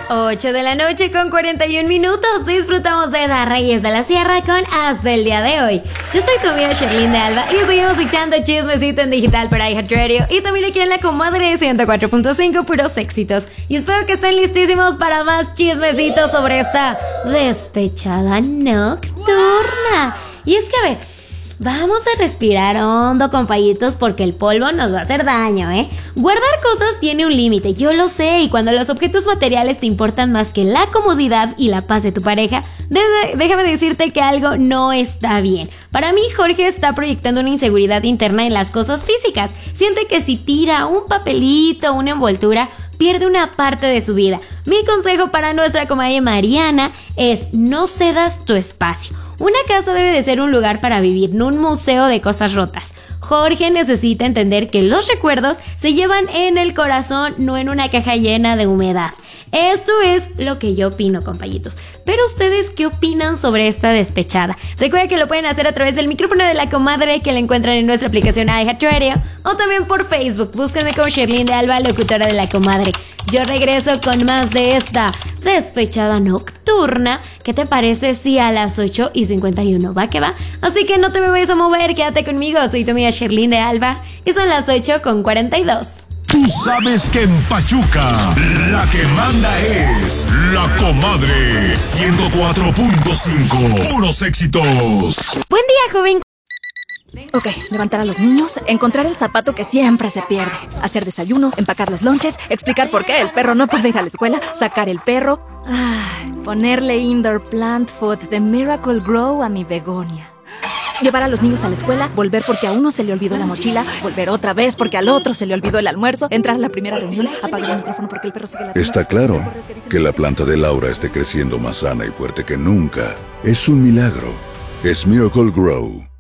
8 de la noche con 41 minutos. Disfrutamos de The Reyes de la Sierra con Hasta el día de hoy. Yo soy tu amiga Sherlyn de Alba y seguimos echando chismecito en digital para iHeartRadio y también aquí en la comadre 104.5, puros éxitos. Y espero que estén listísimos para más chismecitos sobre esta despechada nocturna. Y es que, a ver, vamos a respirar hondo, compañitos, porque el polvo nos va a hacer daño, ¿eh? Guardar cosas tiene un límite, yo lo sé, y cuando los objetos materiales te importan más que la comodidad y la paz de tu pareja, déjame decirte que algo no está bien. Para mí, Jorge está proyectando una inseguridad interna en las cosas físicas. Siente que si tira un papelito, una envoltura, pierde una parte de su vida. Mi consejo para nuestra comadre Mariana es: no cedas tu espacio. Una casa debe de ser un lugar para vivir, no un museo de cosas rotas. Jorge necesita entender que los recuerdos se llevan en el corazón, no en una caja llena de humedad. Esto es lo que yo opino, compañitos. Pero ustedes, ¿qué opinan sobre esta despechada? Recuerden que lo pueden hacer a través del micrófono de la comadre, que la encuentran en nuestra aplicación iHeartRadio, o también por Facebook. Búsquenme como Sherlyn de Alba, locutora de la comadre. Yo regreso con más de esta despechada nocturna. ¿Qué te parece si a las 8:51 va que va? Así que no te me vayas a mover, quédate conmigo. Soy tu amiga Sherlyn de Alba y son las 8:42. Tú sabes que en Pachuca la que manda es la comadre 104.5. Puros éxitos. Buen día, joven. Ok, levantar a los niños, encontrar el zapato que siempre se pierde, hacer desayuno, empacar los lonches, explicar por qué el perro no puede ir a la escuela, sacar el perro, ponerle indoor plant food de Miracle Grow a mi begonia. Llevar a los niños a la escuela, volver porque a uno se le olvidó la mochila, volver otra vez porque al otro se le olvidó el almuerzo, entrar a la primera reunión, apagar el micrófono porque el perro sigue latiendo. Está claro que la planta de Laura esté creciendo más sana y fuerte que nunca. Es un milagro. Es Miracle Grow.